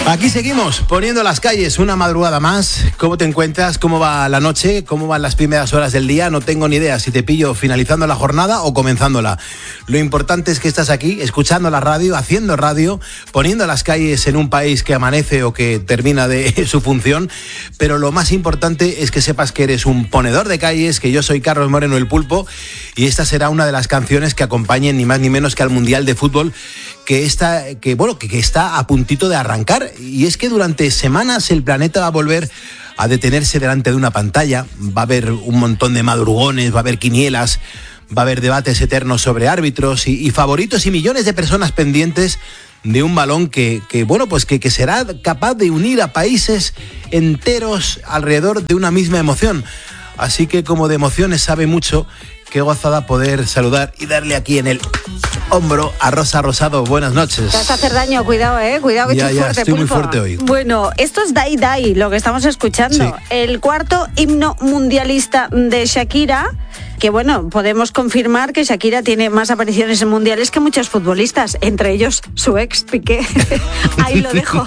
Aquí seguimos poniendo las calles una madrugada más. ¿Cómo te encuentras? ¿Cómo va la noche? ¿Cómo van las primeras horas del día? No tengo ni idea si te pillo finalizando la jornada o comenzándola. Lo importante es que estás aquí escuchando la radio, haciendo radio, poniendo las calles en un país que amanece o que termina de su función. Pero lo más importante es que sepas que eres un ponedor de calles, que yo soy Carlos Moreno el Pulpo, y esta será una de las canciones que acompañen ni más ni menos que al Mundial de Fútbol que está a puntito de arrancar. Y es que durante semanas el planeta va a volver a detenerse delante de una pantalla. Va a haber un montón de madrugones, va a haber quinielas, va a haber debates eternos sobre árbitros y favoritos y millones de personas pendientes de un balón que será capaz de unir a países enteros alrededor de una misma emoción. Así que como de emociones sabe mucho, qué gozada poder saludar y darle aquí en el hombro a Rosa Rosado. Buenas noches. Te vas a hacer daño, cuidado, cuidado que ya, fuerte, estoy Pulpo. muy fuerte hoy. Bueno, esto es Dai Dai, lo que estamos escuchando. Sí. El cuarto himno mundialista de Shakira, que bueno, podemos confirmar que Shakira tiene más apariciones en mundiales que muchos futbolistas, entre ellos su ex Piqué. Ahí lo dejo.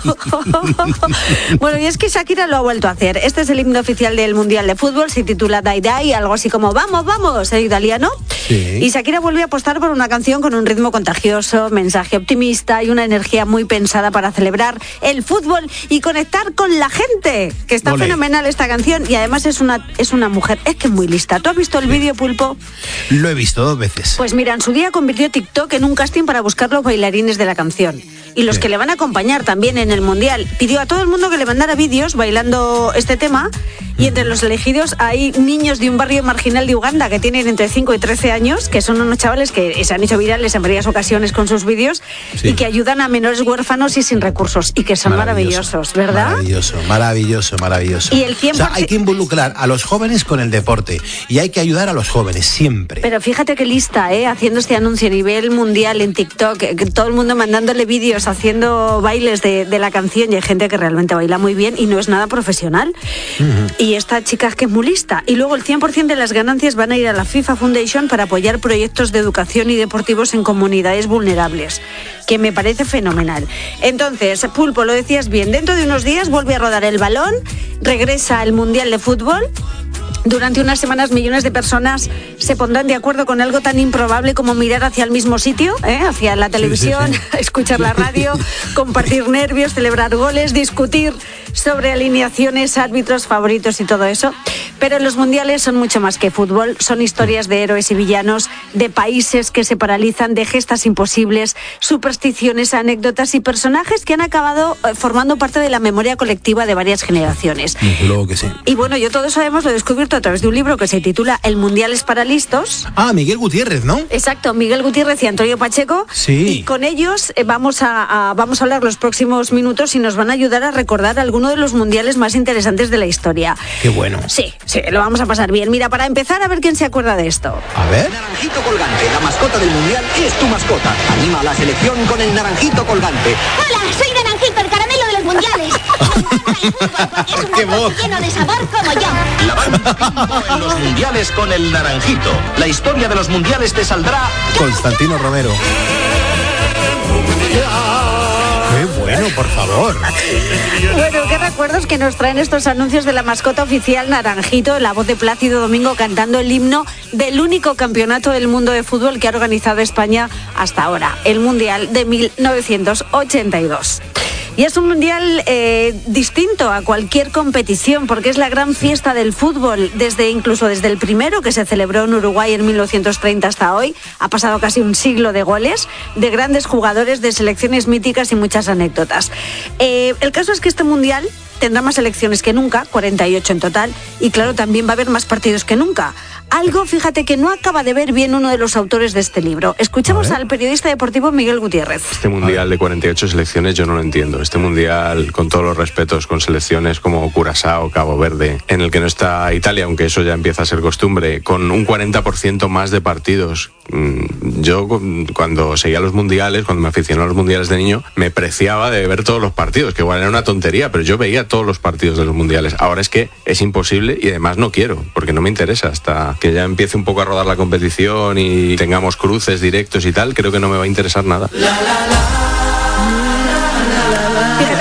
Bueno, y es que Shakira lo ha vuelto a hacer. Este es el himno oficial del Mundial de Fútbol, se titula Dai Dai, algo así como vamos, vamos, en italiano. Sí. Y Shakira vuelve a apostar por una canción con un ritmo contagioso, mensaje optimista y una energía muy pensada para celebrar el fútbol y conectar con la gente, que está Olé. fenomenal esta canción, y además es una mujer, es que es muy lista. ¿Tú has visto el vídeo, Pulpo? Lo he visto 2 veces. Pues mira, en su día convirtió TikTok en un casting para buscar los bailarines de la canción. Y los Sí. que le van a acompañar también en el Mundial. Pidió a todo el mundo que le mandara vídeos bailando este tema. Y entre los elegidos hay niños de un barrio marginal de Uganda que tienen entre 5 y 13 años, que son unos chavales que se han hecho virales en varias ocasiones con sus vídeos, Sí. y que ayudan a menores huérfanos y sin recursos, y que son maravillosos, ¿verdad? Maravilloso. Y el 100%... O sea, hay que involucrar a los jóvenes con el deporte y hay que ayudar a los jóvenes siempre. Pero fíjate qué lista, haciendo este anuncio a nivel mundial en TikTok, que todo el mundo mandándole vídeos, haciendo bailes de la canción, y hay gente que realmente baila muy bien y no es nada profesional. Y esta chica es que es muy lista. Y luego el 100% de las ganancias van a ir a la FIFA Foundation para apoyar proyectos de educación y deportivos en comunidades vulnerables, que me parece fenomenal. Entonces, Pulpo, lo decías bien, dentro de unos días vuelve a rodar el balón, regresa al Mundial de Fútbol. Durante unas semanas millones de personas se pondrán de acuerdo con algo tan improbable como mirar hacia el mismo sitio, hacia la televisión, Sí. escuchar la radio, compartir nervios, celebrar goles, discutir sobre alineaciones, árbitros favoritos y todo eso. Pero los mundiales son mucho más que fútbol, son historias de héroes y villanos, de países que se paralizan, de gestas imposibles, supersticiones, anécdotas y personajes que han acabado formando parte de la memoria colectiva de varias generaciones. Desde luego que sí. Y bueno, yo todo eso además lo he descubierto a través de un libro que se titula El Mundial es para listos. Ah, Miguel Gutiérrez, ¿no? Exacto, Miguel Gutiérrez y Antonio Pacheco. Sí. Y con ellos vamos a hablar los próximos minutos y nos van a ayudar a recordar algunos de los mundiales más interesantes de la historia. Qué bueno. Sí, lo vamos a pasar bien. Mira, para empezar, a ver quién se acuerda de esto. A ver. Naranjito Colgante, la mascota del Mundial, es tu mascota. Anima a la selección con el Naranjito Colgante. Hola, soy Naranjito, el caramelo de los mundiales. Es un ¡Qué voz! lleno de sabor como yo. Lavando en los mundiales con el Naranjito. La historia de los mundiales te saldrá. Constantino Romero. Qué bueno, por favor. Bueno, qué recuerdos que nos traen estos anuncios de la mascota oficial Naranjito, la voz de Plácido Domingo cantando el himno del único campeonato del mundo de fútbol que ha organizado España hasta ahora, el Mundial de 1982. Y es un mundial distinto a cualquier competición, porque es la gran fiesta del fútbol, incluso desde el primero, que se celebró en Uruguay en 1930 hasta hoy. Ha pasado casi un siglo de goles, de grandes jugadores, de selecciones míticas y muchas anécdotas. El caso es que este mundial tendrá más selecciones que nunca, 48 en total, y claro, también va a haber más partidos que nunca. Algo, fíjate, que no acaba de ver bien uno de los autores de este libro. Escuchamos al periodista deportivo Miguel Gutiérrez. Este mundial de 48 selecciones yo no lo entiendo. Este mundial, con todos los respetos, con selecciones como Curazao, Cabo Verde, en el que no está Italia, aunque eso ya empieza a ser costumbre, con un 40% más de partidos. Yo, cuando seguía los mundiales, cuando me aficioné a los mundiales de niño, me preciaba de ver todos los partidos, que igual era una tontería, pero yo veía todos los partidos de los mundiales. Ahora es que es imposible y además no quiero, porque no me interesa. Hasta que ya empiece un poco a rodar la competición y tengamos cruces directos y tal, creo que no me va a interesar nada. Fíjate que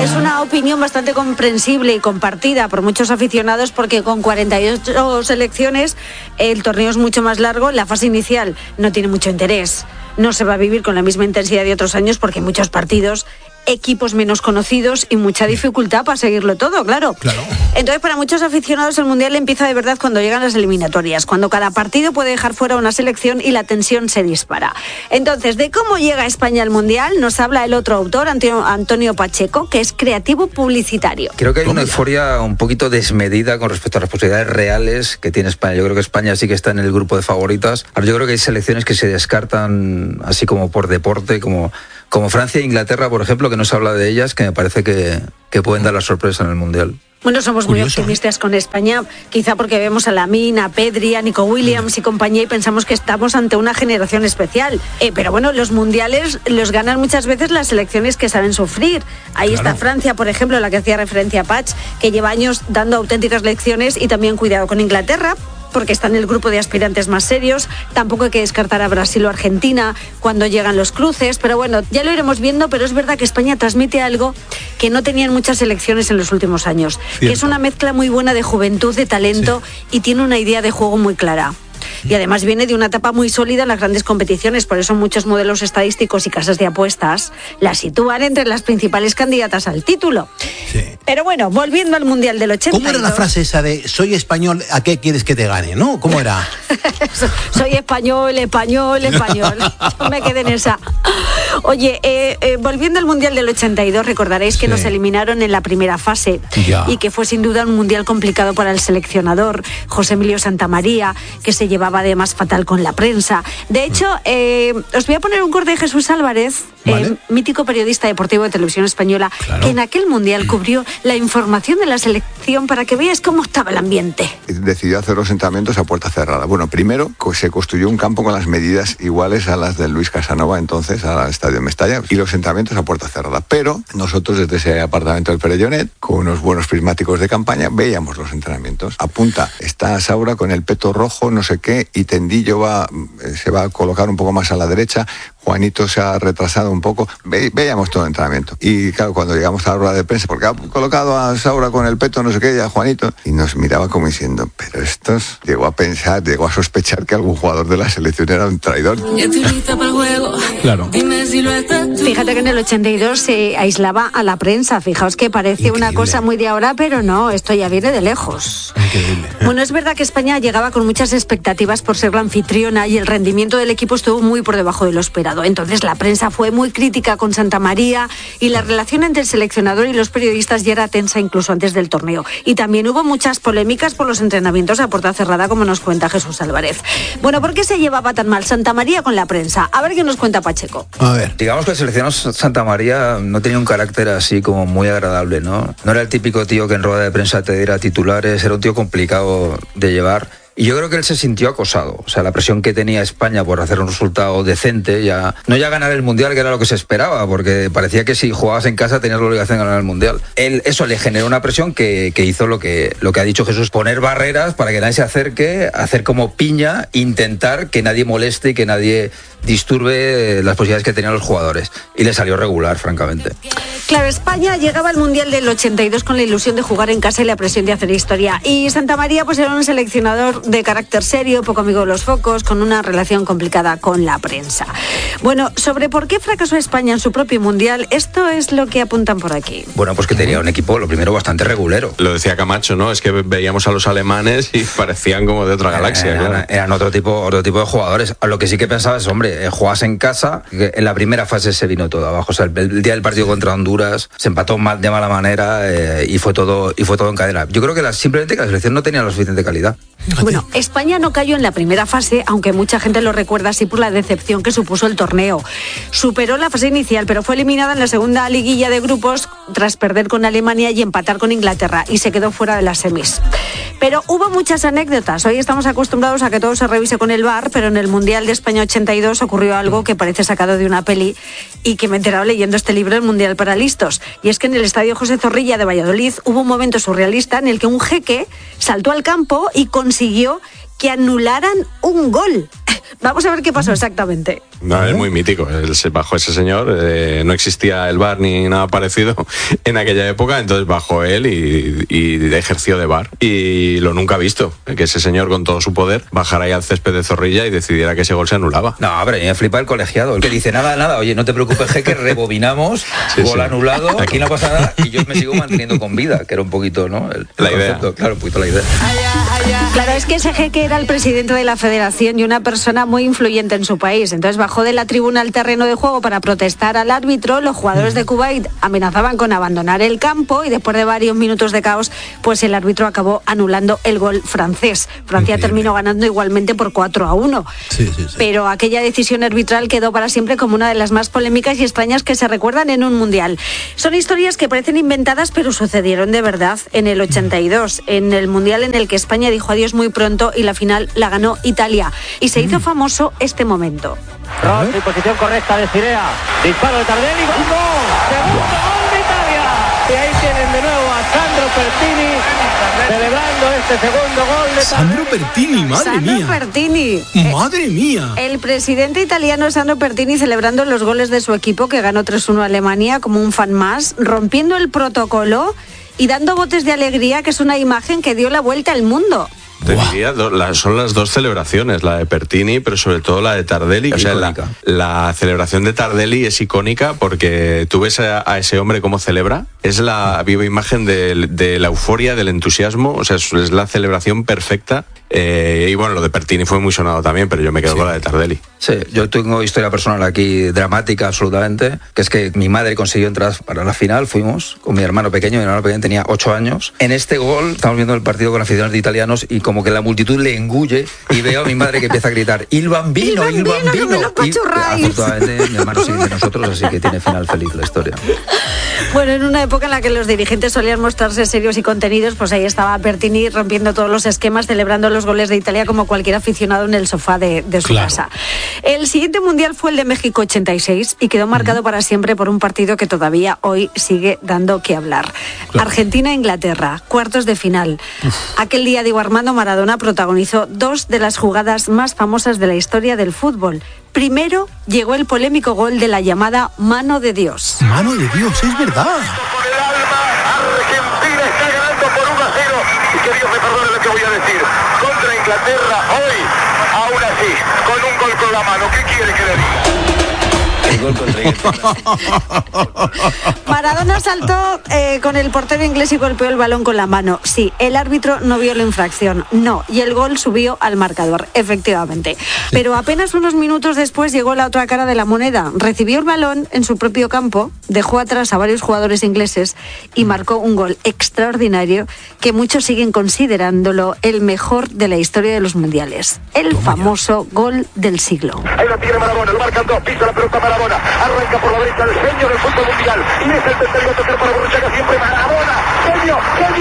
Es una opinión bastante comprensible y compartida por muchos aficionados porque con 48 selecciones el torneo es mucho más largo, la fase inicial no tiene mucho interés, no se va a vivir con la misma intensidad de otros años porque hay muchos partidos, equipos menos conocidos y mucha dificultad para seguirlo todo, claro. Entonces, para muchos aficionados el Mundial empieza de verdad cuando llegan las eliminatorias, cuando cada partido puede dejar fuera una selección y la tensión se dispara. Entonces, de cómo llega España al Mundial nos habla el otro autor, Antonio Pacheco, que es creativo publicitario. Creo que hay una euforia un poquito desmedida con respecto a las posibilidades reales que tiene España. Yo creo que España sí que está en el grupo de favoritas. Ahora, yo creo que hay selecciones que se descartan así como por deporte, como Francia e Inglaterra, por ejemplo, que no se habla de ellas, que me parece que pueden dar la sorpresa en el Mundial. Bueno, somos muy optimistas con España, quizá porque vemos a Lamine, a Pedri, a Nico Williams y compañía y pensamos que estamos ante una generación especial. Pero bueno, los mundiales los ganan muchas veces las selecciones que saben sufrir. Ahí está Francia, por ejemplo, la que hacía referencia a Patch, que lleva años dando auténticas lecciones, y también cuidado con Inglaterra, porque está en el grupo de aspirantes más serios. Tampoco hay que descartar a Brasil o Argentina cuando llegan los cruces, pero bueno, ya lo iremos viendo, pero es verdad que España transmite algo que no tenían muchas selecciones en los últimos años, que es una mezcla muy buena de juventud, de talento, y tiene una idea de juego muy clara. Y además viene de una etapa muy sólida en las grandes competiciones, por eso muchos modelos estadísticos y casas de apuestas la sitúan entre las principales candidatas al título. Pero bueno, volviendo al Mundial del 82... ¿Cómo era la frase esa de soy español, ¿a qué quieres que te gane? ¿No? ¿Cómo era? Soy español. Me quedé en esa. Oye, volviendo al Mundial del 82, recordaréis que nos eliminaron en la primera fase y que fue sin duda un Mundial complicado para el seleccionador José Emilio Santamaría, que se llevaba además fatal con la prensa. De hecho, os voy a poner un corte de Jesús Álvarez, mítico periodista deportivo de Televisión Española, que en aquel Mundial cubrió la información de la selección para que veáis cómo estaba el ambiente. Decidió hacer los entrenamientos a puerta cerrada. Bueno, primero se construyó un campo con las medidas iguales a las de Luis Casanova, entonces al Estadio Mestalla, y los entrenamientos a puerta cerrada. Pero nosotros desde ese apartamento del Perellonet, con unos buenos prismáticos de campaña, veíamos los entrenamientos. A punta está Saura con el peto rojo, no sé qué, y Tendillo se va a colocar un poco más a la derecha, Juanito se ha retrasado un poco, veíamos todo el entrenamiento. Y claro, cuando llegamos a la rueda de prensa, porque ha colocado a Saura con el peto, no sé qué, y a Juanito, y nos miraba como diciendo, pero estos, llegó a sospechar que algún jugador de la selección era un traidor. Claro. Fíjate que en el 82 se aislaba a la prensa, fijaos que parece una cosa muy de ahora, pero no, esto ya viene de lejos. Increíble. Bueno, es verdad que España llegaba con muchas expectativas por ser la anfitriona y el rendimiento del equipo estuvo muy por debajo de lo esperado. Entonces la prensa fue muy crítica con Santamaría y la relación entre el seleccionador y los periodistas ya era tensa incluso antes del torneo. Y también hubo muchas polémicas por los entrenamientos a puerta cerrada, como nos cuenta Jesús Álvarez. Bueno, ¿por qué se llevaba tan mal Santamaría con la prensa? A ver qué nos cuenta Pacheco. A ver. Digamos que el seleccionado Santamaría no tenía un carácter así como muy agradable, ¿no? No era el típico tío que en rueda de prensa te diera titulares, era un tío complicado de llevar. Y yo creo que él se sintió acosado. O sea, la presión que tenía España por hacer un resultado decente, no ya ganar el Mundial, que era lo que se esperaba, porque parecía que si jugabas en casa tenías la obligación de ganar el Mundial. Eso le generó una presión que hizo lo que ha dicho Jesús, poner barreras para que nadie se acerque, hacer como piña, intentar que nadie moleste y que nadie disturbe las posibilidades que tenían los jugadores. Y le salió regular, francamente. Claro, España llegaba al Mundial del 82 con la ilusión de jugar en casa y la presión de hacer historia. Y Santamaría pues era un seleccionador de carácter serio, poco amigo de los focos, con una relación complicada con la prensa. Bueno, sobre por qué fracasó España en su propio Mundial, esto es lo que apuntan por aquí. Bueno, pues que tenía un equipo, lo primero, bastante regulero. Lo decía Camacho, ¿no? Es que veíamos a los alemanes y parecían como de otra galaxia. Eran otro tipo de jugadores. Lo que sí que pensaba es, hombre, jugás en casa, en la primera fase se vino todo abajo. O sea, el día del partido contra Honduras se empató de mala manera y fue todo en cadena. Yo creo que simplemente que la selección no tenía la suficiente calidad. Bueno, España no cayó en la primera fase, aunque mucha gente lo recuerda así por la decepción que supuso el torneo. Superó la fase inicial, pero fue eliminada en la segunda liguilla de grupos tras perder con Alemania y empatar con Inglaterra, y se quedó fuera de las semis. Pero hubo muchas anécdotas. Hoy estamos acostumbrados a que todo se revise con el VAR, pero en el Mundial de España 82 ocurrió algo que parece sacado de una peli y que me he enterado leyendo este libro, El Mundial para Listos. Y es que en el Estadio José Zorrilla de Valladolid hubo un momento surrealista en el que un jeque saltó al campo y consiguió que anularan un gol. Vamos a ver qué pasó exactamente. No, es muy mítico. Bajó ese señor, no existía el VAR ni nada parecido en aquella época, entonces bajó él y ejerció de VAR. Y lo nunca visto, que ese señor con todo su poder bajara ahí al césped de Zorrilla y decidiera que ese gol se anulaba. No, pero me flipa el colegiado, el que dice nada, oye, no te preocupes, que rebobinamos, gol anulado, aquí no pasa nada, y yo me sigo manteniendo con vida, que era un poquito, ¿no? La idea. Claro, un poquito la idea. Claro, es que ese jeque era el presidente de la federación y una persona muy influyente en su país. Entonces bajó de la tribuna al terreno de juego para protestar al árbitro. Los jugadores de Kuwait amenazaban con abandonar el campo y después de varios minutos de caos, pues el árbitro acabó anulando el gol francés. Francia terminó ganando igualmente por 4-1. Sí. Pero aquella decisión arbitral quedó para siempre como una de las más polémicas y extrañas que se recuerdan en un mundial. Son historias que parecen inventadas, pero sucedieron de verdad en el 82, en el mundial en el que España dijo adiós muy pronto y la final la ganó Italia. Y se hizo famoso este momento. Rossi, posición correcta de Cirea. Disparo de Tardelli. ¡Gol! ¡Segundo gol de Italia! Y ahí tienen de nuevo a Sandro Pertini celebrando este segundo gol de Tardelli. Sandro Pertini, madre mía. Sandro Pertini. Madre mía. El presidente italiano Sandro Pertini celebrando los goles de su equipo que ganó 3-1 a Alemania como un fan más, rompiendo el protocolo y dando botes de alegría, que es una imagen que dio la vuelta al mundo. Te diría, son las dos celebraciones, la de Pertini, pero sobre todo la de Tardelli. O sea, la celebración de Tardelli es icónica porque tú ves a ese hombre cómo celebra. Es la viva imagen de la euforia, del entusiasmo. O sea, es la celebración perfecta. Y bueno, lo de Pertini fue muy sonado también, pero yo me quedo con la de Tardelli. Sí, yo tengo historia personal aquí dramática absolutamente, que es que mi madre consiguió entrar para la final, fuimos con mi hermano pequeño tenía 8 años. En este gol, estamos viendo el partido con aficionados de italianos y como que la multitud le engulle y veo a mi madre que empieza a gritar ¡Il bambino! ¡Il bambino! ¡Que me lo apachurráis! Afortunadamente mi hermano sigue de nosotros, así que tiene final feliz la historia. Bueno, en una época en la que los dirigentes solían mostrarse serios y contenidos, pues ahí estaba Pertini rompiendo todos los esquemas, celebrando los goles de Italia como cualquier aficionado en el sofá de su casa. El siguiente mundial fue el de México 86 y quedó marcado para siempre por un partido que todavía hoy sigue dando que hablar. Argentina-Inglaterra, cuartos de final. Aquel día Diego Armando Maradona protagonizó 2 de las jugadas más famosas de la historia del fútbol. Primero llegó el polémico gol de la llamada mano de Dios. Mano de Dios, es verdad. Por el alma, Argentina está ganando por 1-0 y que Dios me perdone lo que voy a decir. Contra Inglaterra hoy, aún así, con un gol con la mano. ¿Qué quiere que le diga? Maradona saltó con el portero inglés y golpeó el balón con la mano. Sí, el árbitro no vio la infracción, no, y el gol subió al marcador, efectivamente. Pero apenas unos minutos después llegó la otra cara de la moneda. Recibió el balón en su propio campo, dejó atrás a varios jugadores ingleses y marcó un gol extraordinario que muchos siguen considerándolo el mejor de la historia de los mundiales. El famoso gol del siglo. Ahí lo tiene Maradona, lo marcan 2, pisa la pelota Maradona, arranca por la derecha el genio del fútbol mundial y es el tercero a tocar para Borruchaga siempre Maradona, genio,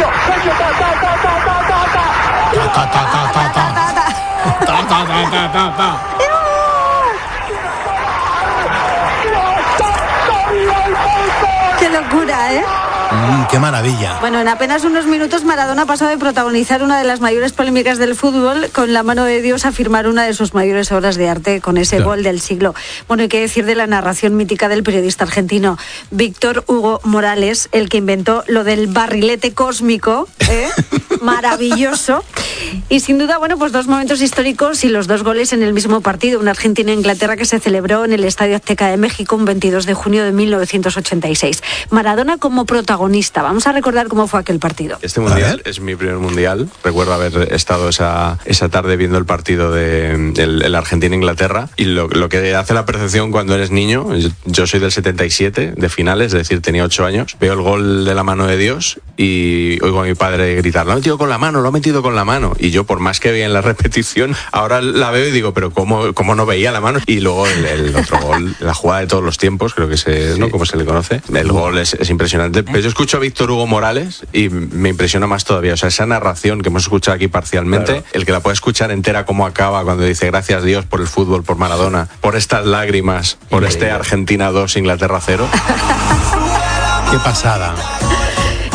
¡Qué locura, eh! ¡Qué maravilla! Bueno, en apenas unos minutos Maradona pasó de protagonizar una de las mayores polémicas del fútbol con la mano de Dios a firmar una de sus mayores obras de arte con ese gol del siglo. Bueno, hay que decir de la narración mítica del periodista argentino Víctor Hugo Morales, el que inventó lo del barrilete cósmico, maravilloso. Y sin duda, bueno, pues 2 momentos históricos y los 2 goles en el mismo partido. Una Argentina-Inglaterra que se celebró en el Estadio Azteca de México un 22 de junio de 1986. Maradona como protagonista. Vamos a recordar cómo fue aquel partido. Este mundial es mi primer mundial. Recuerdo haber estado esa tarde viendo el partido de el Argentina-Inglaterra y lo que hace la percepción cuando eres niño. Yo soy del 77, de finales, es decir, tenía 8 años. Veo el gol de la mano de Dios y oigo a mi padre gritar, lo ha metido con la mano. Y yo, por más que veía en la repetición, ahora la veo y digo, pero ¿cómo no veía la mano? Y luego el otro gol, la jugada de todos los tiempos, creo que es, ¿no? Como se le conoce. El gol es impresionante. Pero yo escucho a Víctor Hugo Morales y me impresiona más todavía. O sea, esa narración que hemos escuchado aquí parcialmente, claro. El que la puede escuchar entera cómo acaba cuando dice gracias Dios por el fútbol, por Maradona, por estas lágrimas, por este Argentina 2, Inglaterra 0. ¡Qué pasada!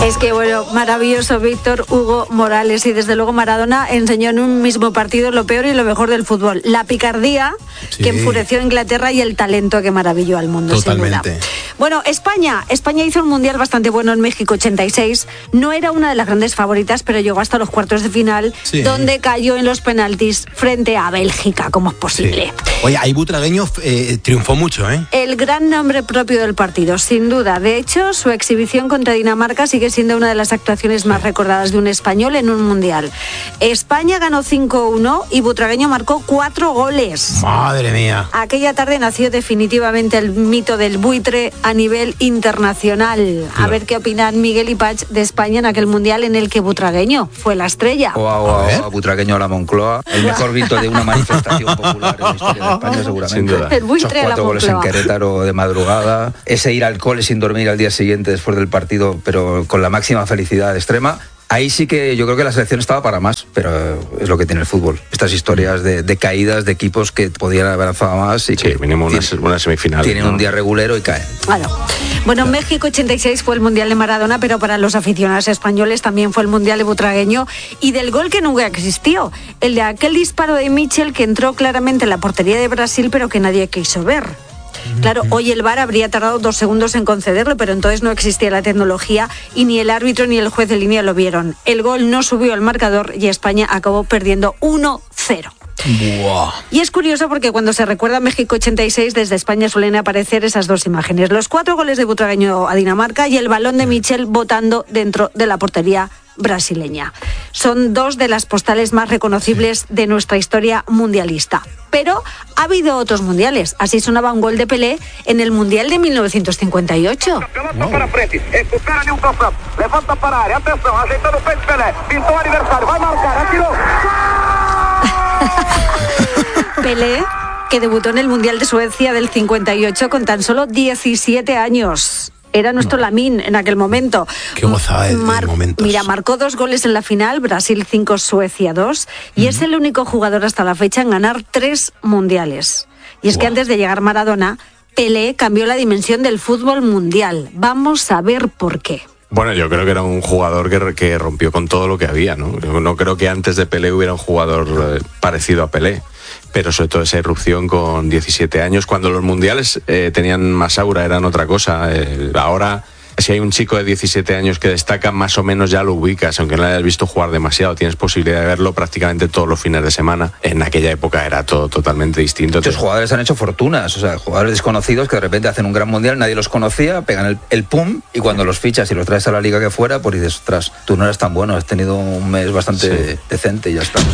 Es que bueno, maravilloso Víctor Hugo Morales, y desde luego Maradona enseñó en un mismo partido lo peor y lo mejor del fútbol. La picardía que enfureció a Inglaterra y el talento que maravilló al mundo. Totalmente. Sin duda. Bueno, España hizo un mundial bastante bueno en México 86. No era una de las grandes favoritas, pero llegó hasta los cuartos de final, donde cayó en los penaltis frente a Bélgica. ¿Cómo es posible? Sí. Oye, ahí Butragueño triunfó mucho, ¿eh? El gran nombre propio del partido, sin duda. De hecho, su exhibición contra Dinamarca sigue siendo una de las actuaciones más recordadas de un español en un mundial. España ganó 5-1 y Butragueño marcó 4 goles. ¡Madre mía! Aquella tarde nació definitivamente el mito del buitre a nivel internacional. A ver qué opinan Miguel y Pach de España en aquel mundial en el que Butragueño fue la estrella. A Butragueño a la Moncloa, el mejor grito de una manifestación popular en la historia de España, seguramente. Sin duda. El buitre a la 4 goles en Moncloa. Querétaro de madrugada, ese ir al cole sin dormir al día siguiente después del partido, pero con la máxima felicidad extrema. Ahí sí que yo creo que la selección estaba para más, pero es lo que tiene el fútbol. Estas historias de caídas de equipos que podían haber avanzado más y que mínimo una semifinal. Tienen un día regulero y caen. Claro. Bueno, México 86 fue el mundial de Maradona, pero para los aficionados españoles también fue el mundial de Butragueño y del gol que nunca existió. El de aquel disparo de Michel que entró claramente en la portería de Brasil, pero que nadie quiso ver. Claro, hoy el VAR habría tardado 2 segundos en concederlo, pero entonces no existía la tecnología y ni el árbitro ni el juez de línea lo vieron. El gol no subió al marcador y España acabó perdiendo 1-0. Buah. Y es curioso porque cuando se recuerda México 86, desde España suelen aparecer esas 2 imágenes. Los 4 goles de Butragueño a Dinamarca y el balón de Michel botando dentro de la portería brasileña. Son 2 de las postales más reconocibles de nuestra historia mundialista. Pero ha habido otros mundiales. Así sonaba un gol de Pelé en el Mundial de 1958. Pelota para frente, recupera Nilton Santos, levanta para a área, atenção, ajeitando o peito Pelé, pintou o aniversário, vai marcar, atirou. Pelé, que debutó en el Mundial de Suecia del 58 con tan solo 17 años. Era nuestro Lamín en aquel momento. Qué gozada de momentos. Mira, marcó 2 goles en la final, Brasil 5, Suecia 2, y es el único jugador hasta la fecha en ganar 3 mundiales. Y es que antes de llegar Maradona, Pelé cambió la dimensión del fútbol mundial. Vamos a ver por qué. Bueno, yo creo que era un jugador que rompió con todo lo que había, ¿no? Yo no creo que antes de Pelé hubiera un jugador parecido a Pelé, pero sobre todo esa irrupción con 17 años, cuando los mundiales tenían más aura, eran otra cosa. Ahora, si hay un chico de 17 años que destaca, más o menos ya lo ubicas, aunque no le hayas visto jugar demasiado, tienes posibilidad de verlo prácticamente todos los fines de semana. En aquella época era todo totalmente distinto. Muchos jugadores han hecho fortunas, o sea, jugadores desconocidos que de repente hacen un gran mundial, nadie los conocía, pegan el pum, y cuando los fichas y los traes a la liga que fuera, pues dices, ostras, tú no eras tan bueno, has tenido un mes bastante decente y ya está.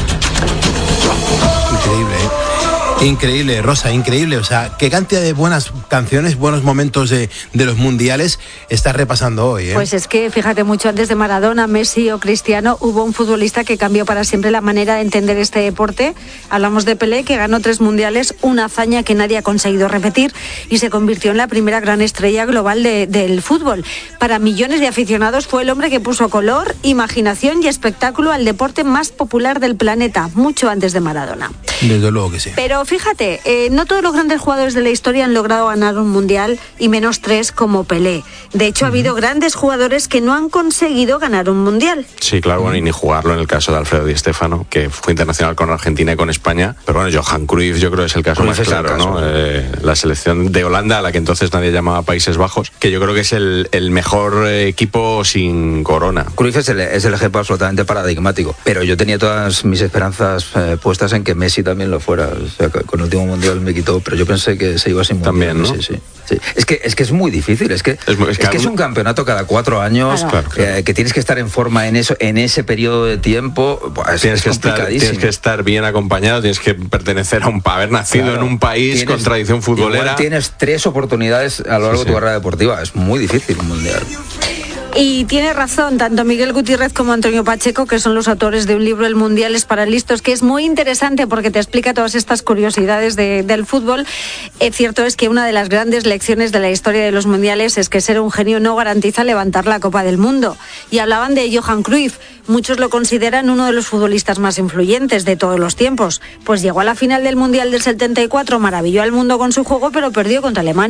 Increíble, ¿eh? Increíble, Rosa, increíble. O sea, qué cantidad de buenas canciones, buenos momentos de los mundiales estás repasando hoy, ¿eh? Pues es que, fíjate, mucho antes de Maradona, Messi o Cristiano, hubo un futbolista que cambió para siempre la manera de entender este deporte. Hablamos de Pelé, que ganó 3 mundiales, una hazaña que nadie ha conseguido repetir y se convirtió en la primera gran estrella global del fútbol. Para millones de aficionados fue el hombre que puso color, imaginación y espectáculo al deporte más popular del planeta, mucho antes de Maradona. Desde luego que sí. Pero fíjate, no todos los grandes jugadores de la historia han logrado ganar un mundial, y menos 3 como Pelé. De hecho, ha habido grandes jugadores que no han conseguido ganar un mundial. Sí, claro, bueno, y ni jugarlo en el caso de Alfredo Di Stéfano, que fue internacional con Argentina y con España. Pero bueno, Johan Cruyff yo creo que es el caso más claro, ¿no? La selección de Holanda, a la que entonces nadie llamaba Países Bajos, que yo creo que es el mejor equipo sin corona. Cruyff es el ejemplo absolutamente paradigmático, pero yo tenía todas mis esperanzas puestas en que Messi también lo fuera. O sea, con el último mundial me quitó, pero yo pensé que se iba sin mundial. También, ¿no? Sí. Es que es muy difícil, es que es un campeonato cada 4 años, claro. Que tienes que estar en forma en ese periodo de tiempo. Tienes que estar bien acompañado, tienes que pertenecer haber nacido en un país con tradición futbolera. Igual tienes 3 oportunidades a lo largo de tu carrera deportiva, es muy difícil un mundial. Y tiene razón tanto Miguel Gutiérrez como Antonio Pacheco, que son los autores de un libro, El Mundial es para listos, que es muy interesante porque te explica todas estas curiosidades del fútbol. Cierto es que una de las grandes lecciones de la historia de los mundiales es que ser un genio no garantiza levantar la Copa del Mundo. Y hablaban de Johan Cruyff. Muchos lo consideran uno de los futbolistas más influyentes de todos los tiempos. Pues llegó a la final del Mundial del 74, maravilló al mundo con su juego, pero perdió contra Alemania.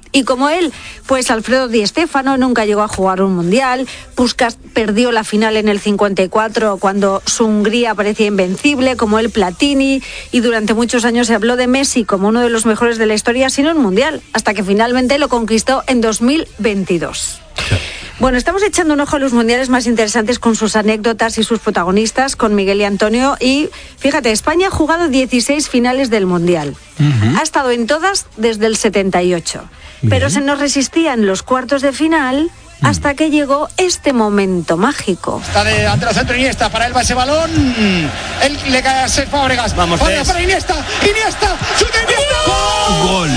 Y como él, pues Alfredo Di Stéfano nunca llegó a jugar un mundial, Puskás perdió la final en el 54 cuando su Hungría parecía invencible, como el Platini, y durante muchos años se habló de Messi como uno de los mejores de la historia sin un mundial, hasta que finalmente lo conquistó en 2022. Bueno, estamos echando un ojo a los mundiales más interesantes con sus anécdotas y sus protagonistas, con Miguel y Antonio. Y fíjate, España ha jugado 16 finales del mundial. Ha estado en todas desde el 78. Bien. Pero se nos resistía en los cuartos de final hasta que llegó este momento mágico. Está de ante el centro Iniesta, para él va ese balón. Él le cae a Cesc Fábregas. Vamos, para Iniesta, ¡chuta Iniesta! ¡Gol!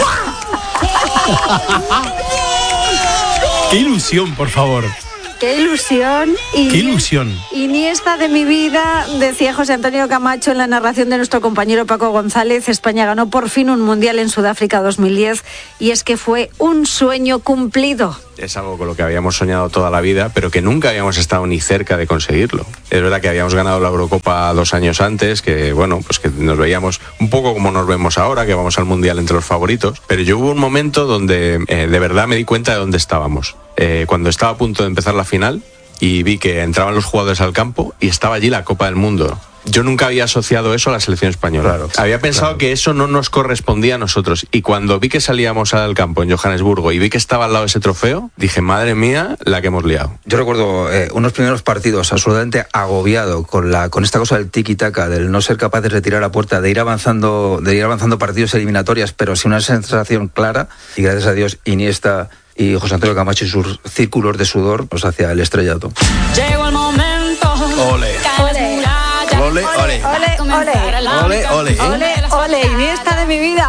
¡Qué ilusión, por favor! ¡Qué ilusión! ¡Qué ilusión! Iniesta de mi vida, decía José Antonio Camacho en la narración de nuestro compañero Paco González. España ganó por fin un mundial en Sudáfrica 2010 y es que fue un sueño cumplido. Es algo con lo que habíamos soñado toda la vida, pero que nunca habíamos estado ni cerca de conseguirlo. Es verdad que habíamos ganado la Eurocopa 2 años antes, que bueno, pues que nos veíamos un poco como nos vemos ahora, que vamos al Mundial entre los favoritos, pero yo hubo un momento donde de verdad me di cuenta de dónde estábamos. Cuando estaba a punto de empezar la final y vi que entraban los jugadores al campo y estaba allí la Copa del Mundo. Yo nunca había asociado eso a la selección española. Claro, había pensado que eso no nos correspondía a nosotros. Y cuando vi que salíamos al campo en Johannesburgo y vi que estaba al lado ese trofeo, dije, madre mía, la que hemos liado. Yo recuerdo unos primeros partidos absolutamente agobiado con esta cosa del tiki-taka, del no ser capaces de tirar a puerta, de ir avanzando partidos eliminatorias, pero sin una sensación clara. Y gracias a Dios, Iniesta y José Antonio Camacho y sus círculos de sudor pues hacia el estrellato. Llegó el momento. Ole. Ole, ole. Ole, ole. Ole, Iniesta de mi vida.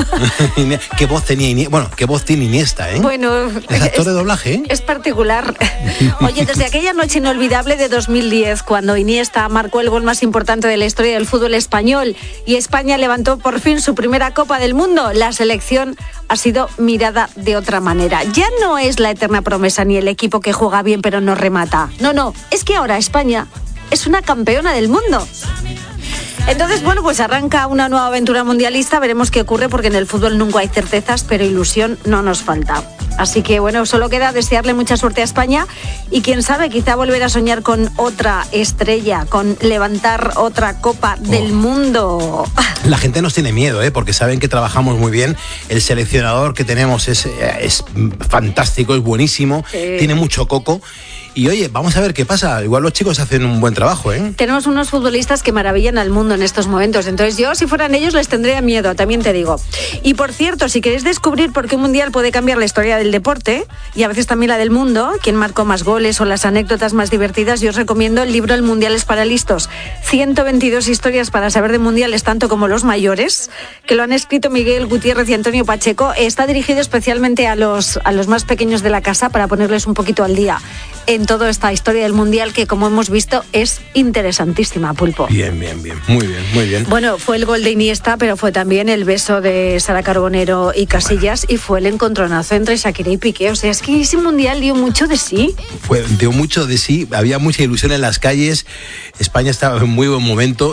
Qué voz tenía Iniesta. Bueno, qué voz tiene Iniesta, ¿eh? Bueno, es actor de doblaje, ¿eh? Es particular. Oye, desde aquella noche inolvidable de 2010, cuando Iniesta marcó el gol más importante de la historia del fútbol español y España levantó por fin su primera Copa del Mundo, la selección ha sido mirada de otra manera. Ya no es la eterna promesa ni el equipo que juega bien pero no remata. No, es que ahora España es una campeona del mundo. Entonces, bueno, pues arranca una nueva aventura mundialista, veremos qué ocurre porque en el fútbol nunca hay certezas, pero ilusión no nos falta. Así que, bueno, solo queda desearle mucha suerte a España y quién sabe, quizá volver a soñar con otra estrella, con levantar otra Copa del Mundo. La gente nos tiene miedo, porque saben que trabajamos muy bien. El seleccionador que tenemos es fantástico, es buenísimo, tiene mucho coco. Y oye, vamos a ver qué pasa. Igual los chicos hacen un buen trabajo, ¿eh? Tenemos unos futbolistas que maravillan al mundo en estos momentos. Entonces yo, si fueran ellos, les tendría miedo, también te digo. Y por cierto, si queréis descubrir por qué un mundial puede cambiar la historia del deporte, y a veces también la del mundo, quién marcó más goles o las anécdotas más divertidas, yo os recomiendo el libro El Mundial es para listos. 122 historias para saber de mundiales, tanto como los mayores, que lo han escrito Miguel Gutiérrez y Antonio Pacheco. Está dirigido especialmente a los más pequeños de la casa para ponerles un poquito al día en toda esta historia del mundial que, como hemos visto, es interesantísima, Pulpo. Bien. Muy bien. Bueno, fue el gol de Iniesta, pero fue también el beso de Sara Carbonero y Casillas, y fue el encontronazo entre Shakira y Piqué. O sea, es que ese mundial dio mucho de sí. Dio mucho de sí, había mucha ilusión en las calles. España estaba en muy buen momento,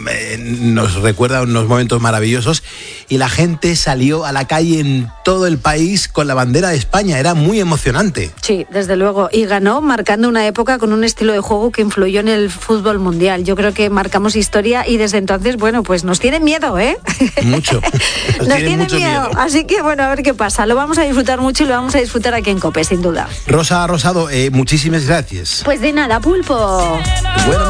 nos recuerda unos momentos maravillosos, y la gente salió a la calle en todo el país con la bandera de España. Era muy emocionante. Sí, desde luego, y ganó marcando una época con un estilo de juego que influyó en el fútbol mundial. Yo creo que marcamos historia y desde entonces, bueno, pues nos tienen miedo, ¿eh? Mucho. Nos tienen mucho miedo. Así que, bueno, a ver qué pasa. Lo vamos a disfrutar mucho y lo vamos a disfrutar aquí en COPE, sin duda. Rosa Rosado, muchísimas gracias. Pues de nada, Pulpo. Bueno.